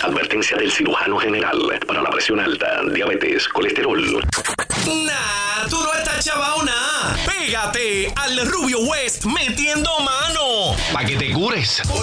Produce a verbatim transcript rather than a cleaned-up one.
Advertencia del cirujano general. Para la presión alta, diabetes, colesterol. Nah, tú no estás chavao nada. Pégate al Rubio West metiendo mano. Pa' que te cures.